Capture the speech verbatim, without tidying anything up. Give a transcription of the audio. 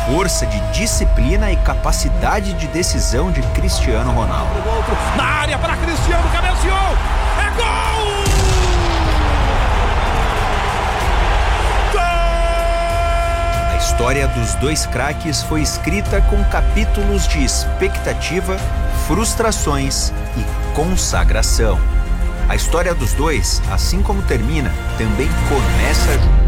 força de disciplina e capacidade de decisão de Cristiano Ronaldo. O outro na área para Cristiano, cabeceou! É gol! A história dos dois craques foi escrita com capítulos de expectativa, frustrações e consagração. A história dos dois, assim como termina, também começa junto.